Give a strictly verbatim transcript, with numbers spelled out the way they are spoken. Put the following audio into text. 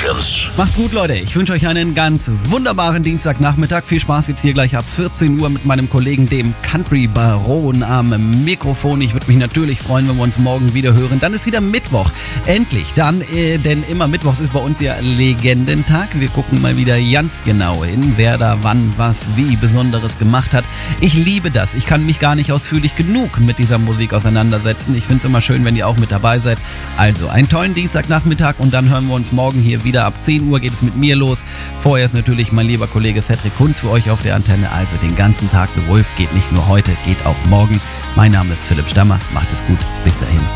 Sessions. Macht's gut, Leute. Ich wünsche euch einen ganz wunderbaren Dienstagnachmittag. Viel Spaß jetzt hier gleich ab vierzehn Uhr mit meinem Kollegen, dem Country Baron, am Mikrofon. Ich würde mich natürlich freuen, wenn wir uns morgen wieder hören. Dann ist wieder Mittwoch. Endlich dann, äh, denn immer Mittwochs ist bei uns ja Legendentag. Wir gucken mal wieder ganz genau hin, wer da wann, was, wie Besonderes gemacht hat. Ich liebe das. Ich kann mich gar nicht ausführlich genug mit dieser Musik auseinandersetzen. Ich finde es immer schön, wenn ihr auch mit dabei seid. Also, einen tollen Dienstagnachmittag und dann hören wir uns morgen hier wieder. Ab zehn Uhr geht es mit mir los. Vorher ist natürlich mein lieber Kollege Cedric Kunz für euch auf der Antenne. Also den ganzen Tag The Wolf geht nicht nur heute, geht auch morgen. Mein Name ist Philipp Stammer. Macht es gut. Bis dahin.